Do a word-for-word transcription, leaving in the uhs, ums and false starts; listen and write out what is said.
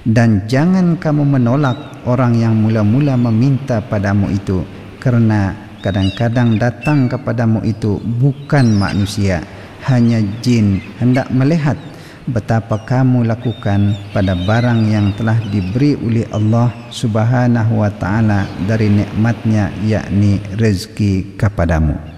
Dan jangan kamu menolak orang yang mula-mula meminta padamu itu, kerana kadang-kadang datang kepadamu itu bukan manusia, hanya jin, hendak melihat betapa kamu lakukan pada barang yang telah diberi oleh Allah Subhanahu wa taala dari nikmatnya, yakni rezeki kepadamu.